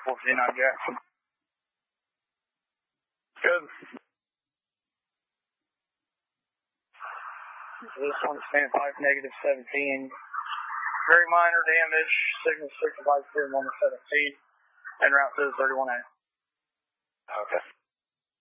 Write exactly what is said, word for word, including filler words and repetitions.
fourteen on Jackson. Good. This one's fan five, negative seventeen. Very minor damage, signal six, five, one, seventeen, and route to thirty-one A. Okay.